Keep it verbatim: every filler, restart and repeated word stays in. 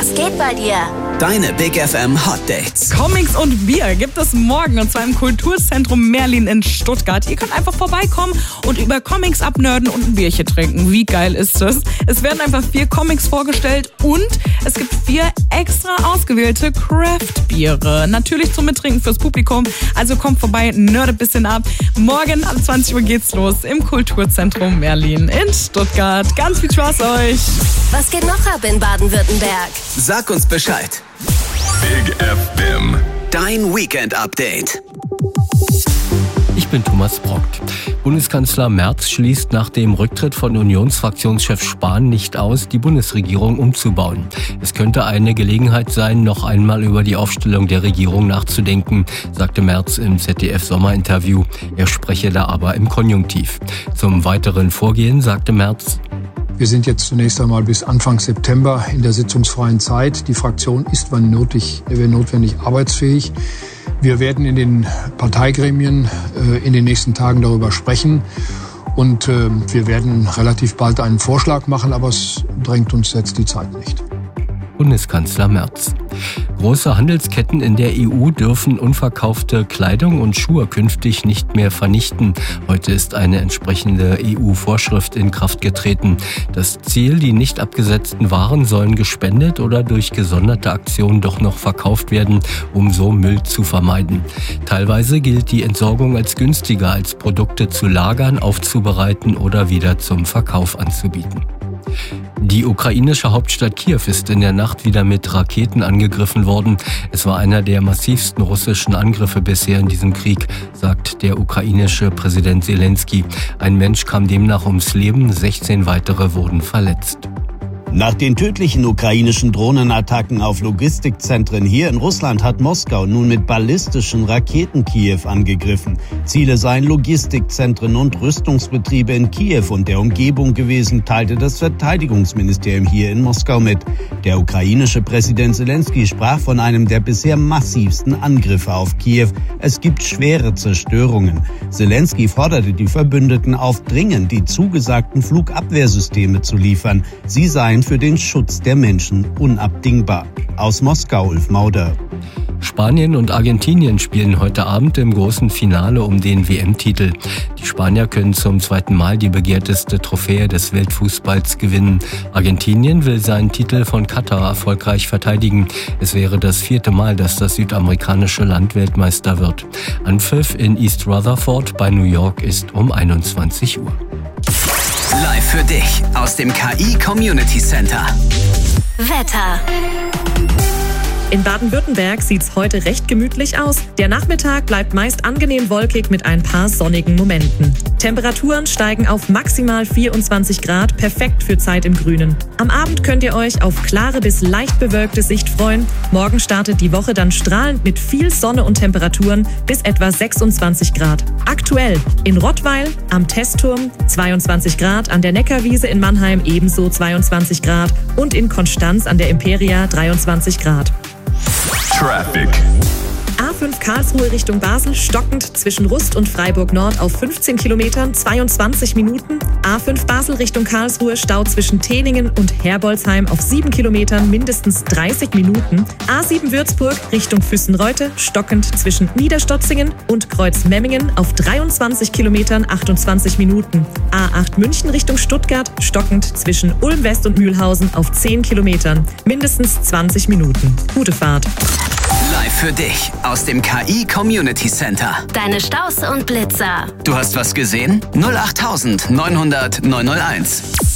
Was geht bei dir? Deine Big F M Hot Dates. Comics und Bier gibt es morgen und zwar im Kulturzentrum Merlin in Stuttgart. Ihr könnt einfach vorbeikommen und über Comics abnörden und ein Bierchen trinken. Wie geil ist das? Es werden einfach vier Comics vorgestellt und es gibt vier extra ausgewählte Craft-Biere. Natürlich zum Mittrinken fürs Publikum. Also kommt vorbei, nördet ein bisschen ab. Morgen ab zwanzig Uhr geht's los im Kulturzentrum Merlin in Stuttgart. Ganz viel Spaß euch. Was geht noch ab in Baden-Württemberg? Sag uns Bescheid. Big F M. Dein Weekend-Update. Ich bin Thomas Brockt. Bundeskanzler Merz schließt nach dem Rücktritt von Unionsfraktionschef Spahn nicht aus, die Bundesregierung umzubauen. Es könnte eine Gelegenheit sein, noch einmal über die Aufstellung der Regierung nachzudenken, sagte Merz im Z D F-Sommerinterview. Er spreche da aber im Konjunktiv. Zum weiteren Vorgehen sagte Merz: Wir sind jetzt zunächst einmal bis Anfang September in der sitzungsfreien Zeit. Die Fraktion ist, wann nötig, wenn notwendig, arbeitsfähig. Wir werden in den Parteigremien äh, in den nächsten Tagen darüber sprechen. Und äh, wir werden relativ bald einen Vorschlag machen, aber es drängt uns jetzt die Zeit nicht. Bundeskanzler Merz. Große Handelsketten in der E U dürfen unverkaufte Kleidung und Schuhe künftig nicht mehr vernichten. Heute ist eine entsprechende E U-Vorschrift in Kraft getreten. Das Ziel, die nicht abgesetzten Waren sollen gespendet oder durch gesonderte Aktionen doch noch verkauft werden, um so Müll zu vermeiden. Teilweise gilt die Entsorgung als günstiger, als Produkte zu lagern, aufzubereiten oder wieder zum Verkauf anzubieten. Die ukrainische Hauptstadt Kiew ist in der Nacht wieder mit Raketen angegriffen worden. Es war einer der massivsten russischen Angriffe bisher in diesem Krieg, sagt der ukrainische Präsident Zelensky. Ein Mensch kam demnach ums Leben, sechzehn weitere wurden verletzt. Nach den tödlichen ukrainischen Drohnenattacken auf Logistikzentren hier in Russland hat Moskau nun mit ballistischen Raketen Kiew angegriffen. Ziele seien Logistikzentren und Rüstungsbetriebe in Kiew und der Umgebung gewesen, teilte das Verteidigungsministerium hier in Moskau mit. Der ukrainische Präsident Zelensky sprach von einem der bisher massivsten Angriffe auf Kiew. Es gibt schwere Zerstörungen. Zelensky forderte die Verbündeten auf, dringend die zugesagten Flugabwehrsysteme zu liefern. Sie seien für den Schutz der Menschen unabdingbar. Aus Moskau, Ulf Mauder. Spanien und Argentinien spielen heute Abend im großen Finale um den W M-Titel. Die Spanier können zum zweiten Mal die begehrteste Trophäe des Weltfußballs gewinnen. Argentinien will seinen Titel von Katar erfolgreich verteidigen. Es wäre das vierte Mal, dass das südamerikanische Land Weltmeister wird. Anpfiff in East Rutherford bei New York ist um einundzwanzig Uhr. Live für dich aus dem K I Community Center. Wetter. In Baden-Württemberg sieht's heute recht gemütlich aus. Der Nachmittag bleibt meist angenehm wolkig mit ein paar sonnigen Momenten. Temperaturen steigen auf maximal vierundzwanzig Grad, perfekt für Zeit im Grünen. Am Abend könnt ihr euch auf klare bis leicht bewölkte Sicht freuen. Morgen startet die Woche dann strahlend mit viel Sonne und Temperaturen bis etwa sechsundzwanzig Grad. Aktuell in Rottweil am Testturm zweiundzwanzig Grad, an der Neckarwiese in Mannheim ebenso zweiundzwanzig Grad und in Konstanz an der Imperia dreiundzwanzig Grad. Traffic. A fünf Karlsruhe Richtung Basel stockend zwischen Rust und Freiburg Nord auf fünfzehn Kilometern, zweiundzwanzig Minuten. A fünf Basel Richtung Karlsruhe Stau zwischen Teningen und Herbolzheim auf sieben Kilometern, mindestens dreißig Minuten. A sieben Würzburg Richtung Füssenreute stockend zwischen Niederstotzingen und Kreuzmemmingen auf dreiundzwanzig Kilometern, achtundzwanzig Minuten. A acht München Richtung Stuttgart stockend zwischen Ulm West und Mühlhausen auf zehn Kilometern, mindestens zwanzig Minuten. Gute Fahrt. Live für dich aus dem K I Community Center. Deine Staus und Blitzer. Du hast was gesehen? null acht neun null null neun null eins.